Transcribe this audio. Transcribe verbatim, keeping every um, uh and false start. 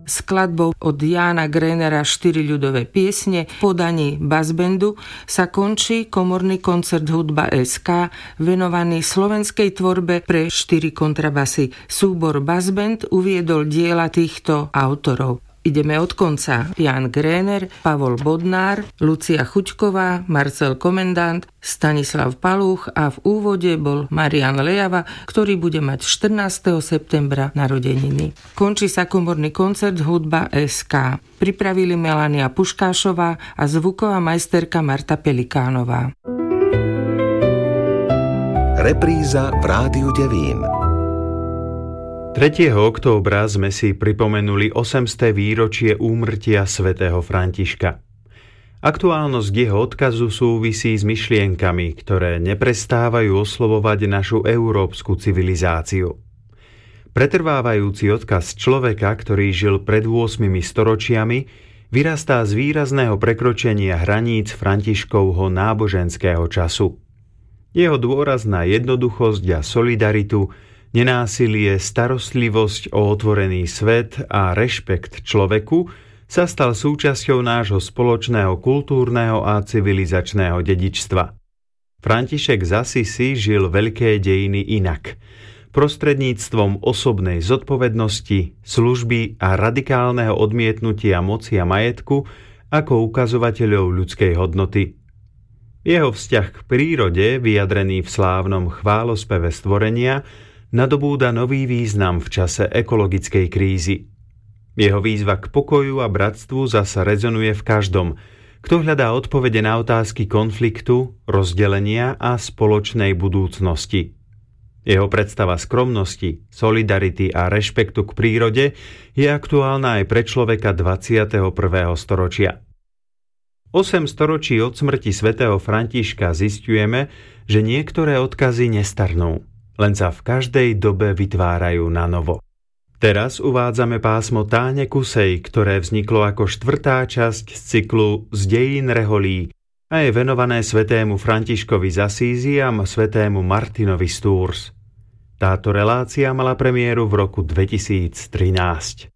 Skladbou od Jána Grénera štyri ľudové piesne v podaní Bassbandu sa končí komorný koncert Hudba es ká venovaný slovenskej tvorbe pre štyri kontrabasy. Súbor Bassband uviedol diela týchto autorov. Ideme od konca. Ján Gréner, Pavol Bodnár, Lucia Chuťková, Marcel Komendant, Stanislav Palúch a v úvode bol Marián Lejava, ktorý bude mať štrnásteho septembra narodeniny. Končí sa komorný koncert Hudba es ká. Pripravili Melania Puškášová a zvuková majsterka Marta Pelikánová. Repríza v Rádiu Devín. tretieho októbra sme si pripomenuli osemsté výročie úmrtia svätého Františka. Aktuálnosť jeho odkazu súvisí s myšlienkami, ktoré neprestávajú oslovovať našu európsku civilizáciu. Pretrvávajúci odkaz človeka, ktorý žil pred ôsmimi storočiami, vyrastá z výrazného prekročenia hraníc Františkovho náboženského času. Jeho dôraz na jednoduchosť a solidaritu, nenásilie, starostlivosť o otvorený svet a rešpekt človeku sa stal súčasťou nášho spoločného kultúrneho a civilizačného dedičstva. František z Assisi žil veľké dejiny inak, prostredníctvom osobnej zodpovednosti, služby a radikálneho odmietnutia moci a majetku ako ukazovateľov ľudskej hodnoty. Jeho vzťah k prírode, vyjadrený v slávnom chválospeve stvorenia, nadobúda nový význam v čase ekologickej krízy. Jeho výzva k pokoju a bratstvu zasa rezonuje v každom, kto hľadá odpovede na otázky konfliktu, rozdelenia a spoločnej budúcnosti. Jeho predstava skromnosti, solidarity a rešpektu k prírode je aktuálna aj pre človeka dvadsiateho prvého storočia. Osem storočí od smrti svätého Františka zisťujeme, že niektoré odkazy nestarnú, len sa v každej dobe vytvárajú na novo. Teraz uvádzame pásmo Táne Kusej, ktoré vzniklo ako štvrtá časť z cyklu Z dejín reholí a je venované svätému Františkovi z Assisi a svätému Martinovi z Tours. Táto relácia mala premiéru v roku dvetisíctrinásť.